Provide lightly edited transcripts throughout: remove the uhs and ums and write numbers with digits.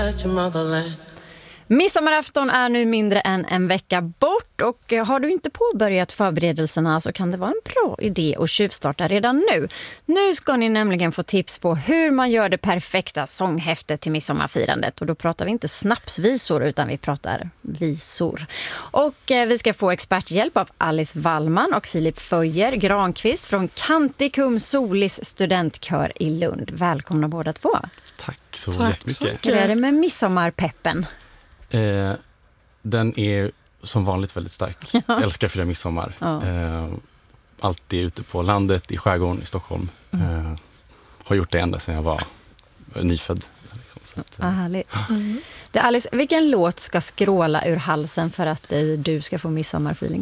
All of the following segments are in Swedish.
at your motherland. Midsommarafton är nu mindre än en vecka bort och har du inte påbörjat förberedelserna så kan det vara en bra idé att tjuvstarta redan nu. Nu ska ni nämligen få tips på hur man gör det perfekta sånghäftet till midsommarfirandet. Och då pratar vi inte snapsvisor utan vi pratar visor. Och vi ska få experthjälp av Alice Wallman och Filip Föjer Granqvist från Canticum Solis studentkör i Lund. Välkomna båda två. Tack så jättemycket. Hur är det med midsommarpeppen? Den är som vanligt väldigt stark. Jag älskar att fira midsommar. Ja. Alltid ute på landet, i skärgården, i Stockholm. Har gjort det ända sedan jag var nyfödd. Liksom. Så att, härligt. Det Alice, vilken låt ska skråla ur halsen för att du ska få midsommarfeeling?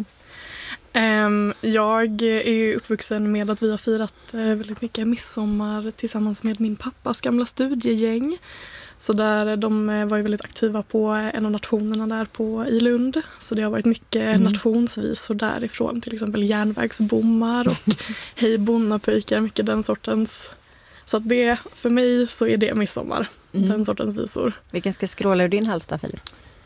Jag är ju uppvuxen med att vi har firat väldigt mycket midsommar tillsammans med min pappas gamla studiegäng. Så där, de var ju väldigt aktiva på en av nationerna där i Lund. Så det har varit mycket nationsvisor därifrån. Till exempel järnvägsbommar och hej bonnapöjkar, mycket den sortens. Så att det, för mig så är det midsommar, den sortens visor. Vilken ska skråla ur din hals då, Filip?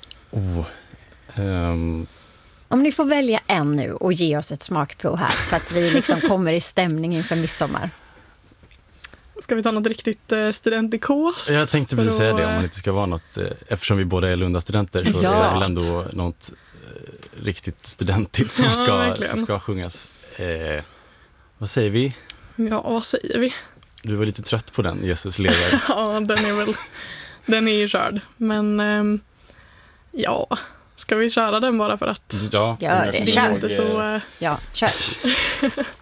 Om ni får välja en nu och ge oss ett smakprov här så att vi liksom kommer i stämning inför midsommar. Ska vi ta något riktigt studentikos? Jag tänkte precis säga det, om man inte ska vara något, eftersom vi båda är Lundastudenter så är det väl ändå något riktigt studentigt som ska sjungas. Vad säger vi? Ja, vad säger vi? Du var lite trött på den, Jesus lever. Ja, den är ju körd. Men ja, ska vi köra den bara för att... Ja, gör det. Det är inte så... Ja, kör.